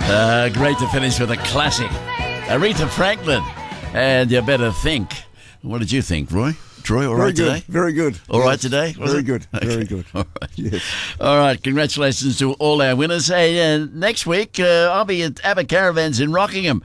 Great to finish with a classic. Aretha Franklin, and You Better Think. What did you think, Roy? Troy, all right today? Very good. All right today? Very good. Very good. All right. Yes. All right. Congratulations to all our winners. Hey, next week, I'll be at ABBA Caravans in Rockingham.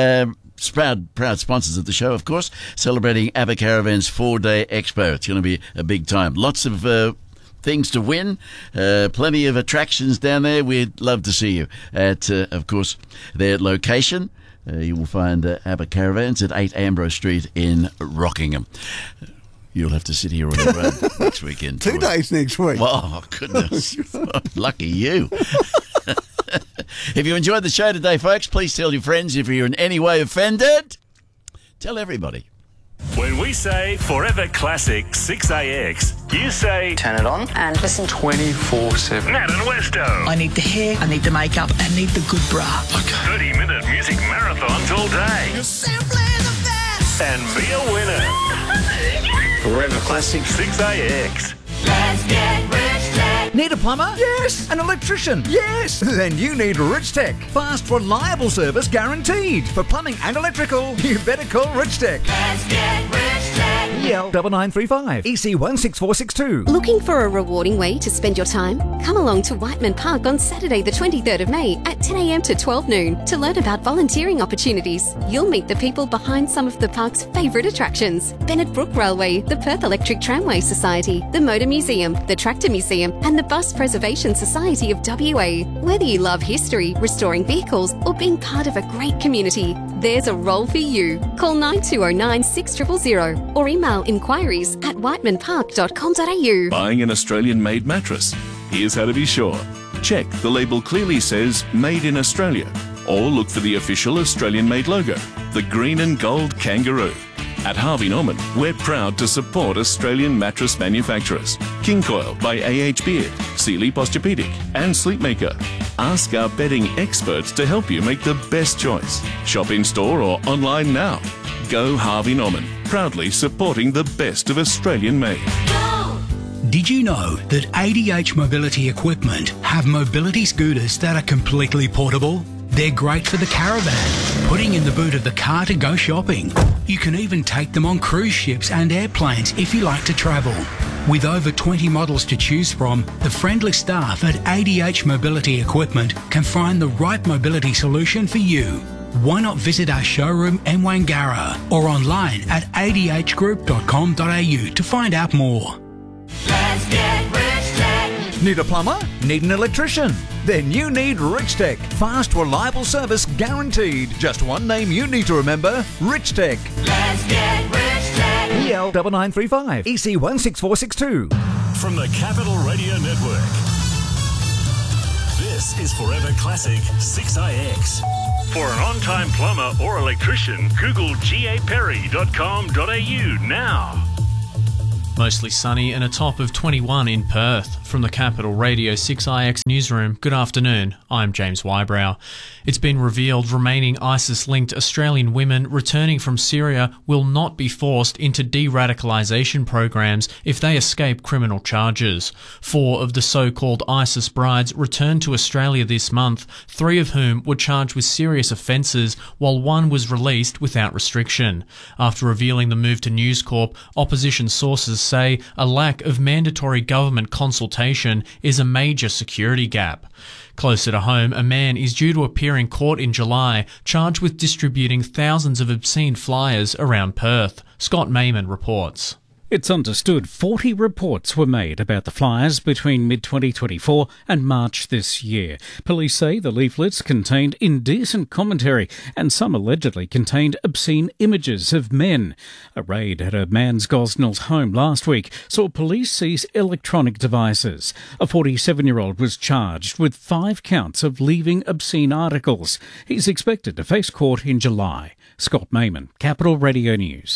Proud sponsors of the show, of course, celebrating ABBA Caravans 4-day expo. It's going to be a big time. Lots of things to win, plenty of attractions down there. We'd love to see you at, of course, their location. You will find ABBA Caravans at 8 Ambrose Street in Rockingham. You'll have to sit here on your own next weekend. 2 days next week. Oh, goodness. Lucky you. If you enjoyed the show today, folks, please tell your friends. If you're in any way offended, tell everybody. When we say Forever Classic 6AX, you say turn it on and listen 24/7. Nat and Westo. I need the hair, I need the makeup, I need the good bra. 30-minute music marathons all day. You're simply the best. And be a winner. Forever Classic 6AX. Let's get rich tech. Need a plumber? Yes. An electrician? Yes. Then you need Rich Tech. Fast, reliable service guaranteed. For plumbing and electrical, you better call Rich Tech. Let's get rich tech. EL 9935 EC 16462. Looking for a rewarding way to spend your time? Come along to Whiteman Park on Saturday the 23rd of May at 10 a.m. to 12 noon to learn about volunteering opportunities. You'll meet the people behind some of the park's favourite attractions: Bennett Brook Railway, the Perth Electric Tramway Society, the Motor Museum, the Tractor Museum and the Bus Preservation Society of WA. Whether you love history, restoring vehicles or being part of a great community, there's a role for you. Call 9209 6000 or email inquiries at whitemanpark.com.au. Buying an Australian-made mattress? Here's how to be sure. Check the label clearly says Made in Australia, or look for the official Australian-made logo, the green and gold kangaroo. At Harvey Norman, we're proud to support Australian mattress manufacturers. King Coil by A.H. Beard, Sealy Posturepedic and Sleepmaker. Ask our bedding experts to help you make the best choice. Shop in-store or online now. Go Harvey Norman, proudly supporting the best of Australian-made. Did you know that ADH Mobility Equipment have mobility scooters that are completely portable? They're great for the caravan, putting in the boot of the car to go shopping. You can even take them on cruise ships and airplanes if you like to travel. With over 20 models to choose from, the friendly staff at ADH Mobility Equipment can find the right mobility solution for you. Why not visit our showroom in Wangara or online at adhgroup.com.au to find out more. Let's get rich tech. Need a plumber? Need an electrician? Then you need Rich Tech. Fast, reliable service guaranteed. Just one name you need to remember: Rich Tech. Let's get rich tech. EL 9935 EC 16462. From the Capital Radio Network, this is Forever Classic 6IX. For an on-time plumber or electrician, Google gaperry.com.au now. Mostly sunny and a top of 21 in Perth. From the Capital Radio 6IX newsroom, good afternoon. I'm James Wybrow. It's been revealed remaining ISIS-linked Australian women returning from Syria will not be forced into de-radicalisation programs if they escape criminal charges. 4 of the so-called ISIS brides returned to Australia this month, 3 of whom were charged with serious offences, while 1 was released without restriction. After revealing the move to News Corp, opposition sources say a lack of mandatory government consultation is a major security gap. Closer to home, a man is due to appear in court in July, charged with distributing thousands of obscene flyers around Perth. Scott Mayman reports. It's understood 40 reports were made about the flyers between mid-2024 and March this year. Police say the leaflets contained indecent commentary and some allegedly contained obscene images of men. A raid at a man's Gosnell's home last week saw police seize electronic devices. A 47-year-old was charged with 5 counts of leaving obscene articles. He's expected to face court in July. Scott Mayman, Capital Radio News.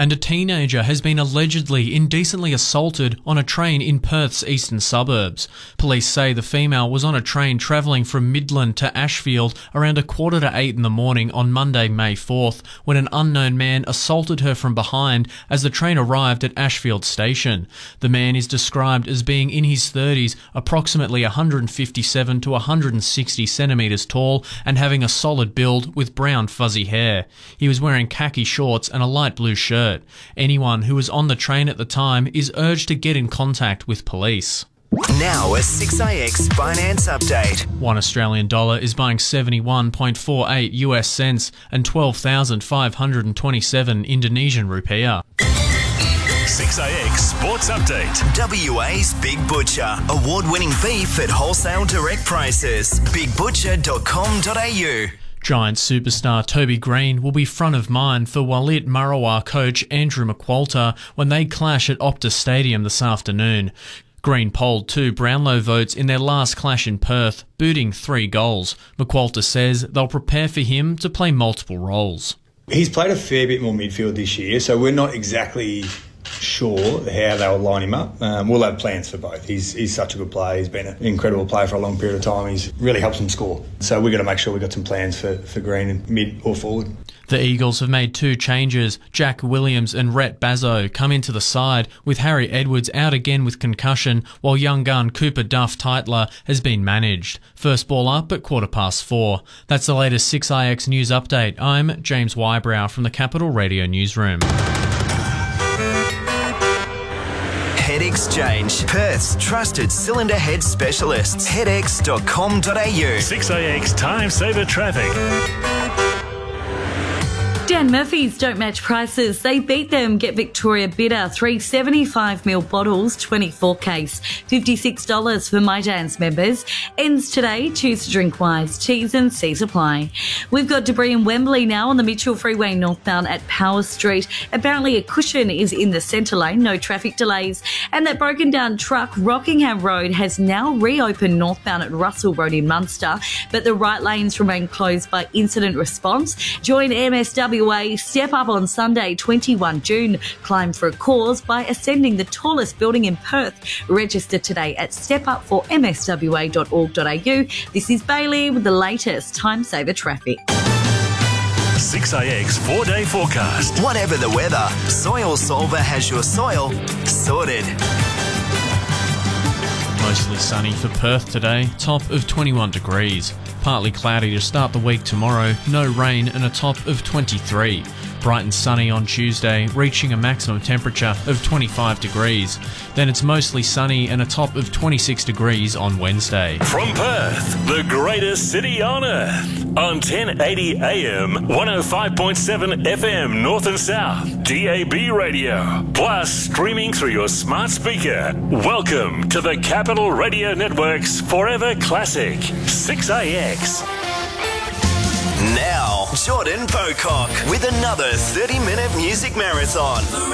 And a teenager has been allegedly indecently assaulted on a train in Perth's eastern suburbs. Police say the female was on a train travelling from Midland to Ashfield around 7:45 in the morning on Monday, May 4th, when an unknown man assaulted her from behind as the train arrived at Ashfield station. The man is described as being in his 30s, approximately 157 to 160 centimetres tall, and having a solid build with brown fuzzy hair. He was wearing khaki shorts and a light blue shirt. Anyone who was on the train at the time is urged to get in contact with police. Now a 6IX finance update. One Australian dollar is buying 71.48 US cents and 12,527 Indonesian rupiah. 6IX Sports Update. WA's Big Butcher. Award-winning beef at wholesale direct prices. bigbutcher.com.au. Giants superstar Toby Green will be front of mind for Walid Marawa coach Andrew McQualter when they clash at Optus Stadium this afternoon. Green polled 2 Brownlow votes in their last clash in Perth, booting 3 goals. McQualter says they'll prepare for him to play multiple roles. He's played a fair bit more midfield this year, so we're not exactly sure how they'll line him up. We'll have plans for both. He's such a good player. He's been an incredible player for a long period of time. He's really helps them score. So we've got to make sure we've got some plans for Green in mid or forward. The Eagles have made 2 changes. Jack Williams and Rhett Bazzo come into the side, with Harry Edwards out again with concussion, while young gun Cooper Duff Tytler has been managed. First ball up at 4:15. That's the latest 6IX News Update. I'm James Wybrow from the Capital Radio Newsroom. Head Exchange, Perth's trusted cylinder head specialists. headx.com.au. 6IX Time Saver Traffic. Dan Murphy's don't match prices. They beat them. Get Victoria Bitter, 375ml bottles, 24 case, $56 for My Dan's members. Ends today. Choose to drink wise. T's and C's apply. We've got debris in Wembley now on the Mitchell Freeway northbound at Power Street. Apparently a cushion is in the centre lane. No traffic delays. And that broken down truck, Rockingham Road, has now reopened northbound at Russell Road in Munster, but the right lanes remain closed by incident response. Join MSWA Step Up on Sunday, 21 June. Climb for a cause by ascending the tallest building in Perth. Register today at stepupformswa.org.au. This is Bailey with the latest Time Saver Traffic. 6IX 4-day forecast. Whatever the weather, Soil Solver has your soil sorted. Mostly sunny for Perth today, top of 21 degrees. Partly cloudy to start the week tomorrow, no rain and a top of 23. Bright and sunny on Tuesday, reaching a maximum temperature of 25 degrees. Then it's mostly sunny and a top of 26 degrees on Wednesday. From Perth, the greatest city on earth. On 1080 AM, 105.7 FM North and South, DAB radio. Plus streaming through your smart speaker. Welcome to the Capital Radio Network's Forever Classic, 6IX. Now, Jordan Pocock with another 30-minute music marathon.